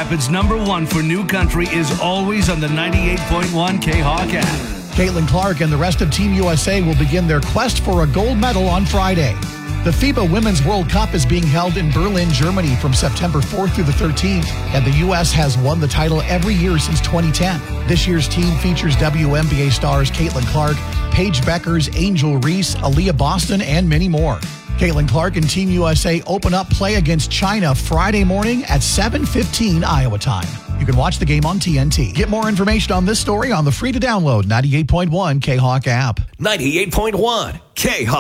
Rapids' #1 for new country is always on the 98.1 K-Hawk app. Caitlin Clark and the rest of Team USA will begin their quest for a gold medal on Friday. The FIBA Women's World Cup is being held in Berlin, Germany from September 4th through the 13th, and the U.S. has won the title every year since 2010. This year's team features WNBA stars Caitlin Clark, Paige Beckers, Angel Reese, Aaliyah Boston, and many more. Caitlin Clark and Team USA open up play against China Friday morning at 7:15 Iowa time. You can watch the game on TNT. Get more information on this story on the free-to-download 98.1 K-Hawk app. 98.1 K-Hawk.